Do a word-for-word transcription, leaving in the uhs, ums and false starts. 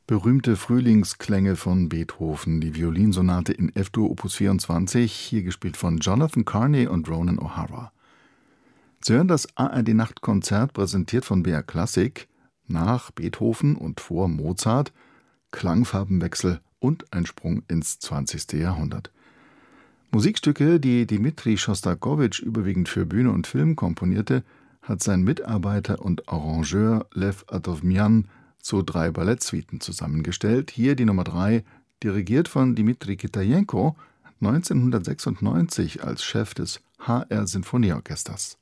Berühmte Frühlingsklänge von Beethoven, die Violinsonate in F-Dur Opus vierundzwanzig, hier gespielt von Jonathan Carney und Ronan O'Hara. Sie hören das A R D-Nachtkonzert, präsentiert von B R Klassik, nach Beethoven und vor Mozart, Klangfarbenwechsel und ein Sprung ins zwanzigste. Jahrhundert. Musikstücke, die Dmitri Schostakowitsch überwiegend für Bühne und Film komponierte, hat sein Mitarbeiter und Arrangeur Lew Adovmjan zu drei Ballettsuiten zusammengestellt. Hier die Nummer drei, dirigiert von Dmitri Kitajenko, neunzehnhundertsechsundneunzig als Chef des H R Sinfonieorchesters.